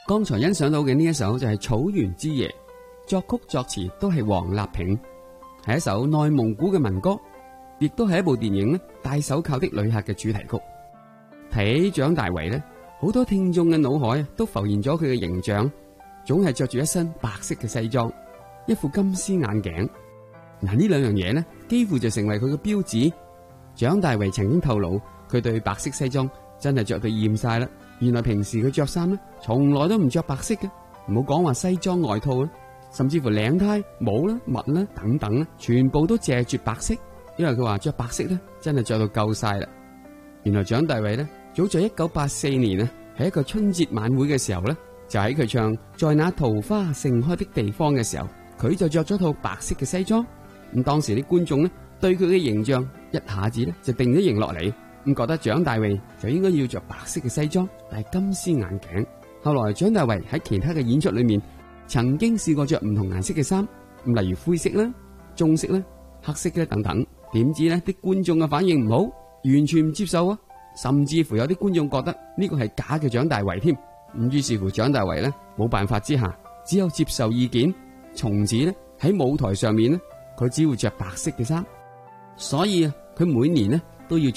剛才欣賞到嘅呢一首就係《草原之夜》，作曲作詞都係黃立平，係一首內蒙古嘅民歌，亦都係一部電影呢戴手銬的旅客嘅主題曲。提起蔣大為呢，好多聽眾嘅腦海都浮現咗佢嘅形象，總係着住一身白色嘅西裝，一副金絲眼鏡。嗱，呢兩樣嘢呢，幾乎就成為佢嘅標誌。蔣大為曾經透露，佢對白色西裝真係着到厭晒啦。原來平時佢着衫呢，從來都唔着白色嘅，唔好講話西裝外套啦，甚至乎領呔、帽啦、襪啦等等咧，全部都借住白色。因為佢話着白色呢，真係着到夠晒啦。原來蔣大為呢，早在1984年啊，喺一個春節晚會嘅時候呢，就喺佢唱《在那桃花盛開的地方》嘅時候，佢就着咗套白色嘅西裝。咁當時啲觀眾呢，對佢嘅形象一下子呢，就定咗型落嚟。咁覺得蔣大為就應該要着白色嘅西裝，戴金絲眼鏡。後來蔣大為喺其他嘅演出裏面，曾經試過着唔同顏色嘅衫，咁例如灰色啦、棕色啦、黑色啦等等。點知呢啲觀眾嘅反應唔好，完全唔接受啊！甚至乎有啲觀眾覺得呢個係假嘅蔣大為添。咁於是乎蔣大為呢，冇辦法之下，只有接受意見。從此呢，喺舞台上面呢，佢只會着白色嘅衫。所以啊，佢每年呢都要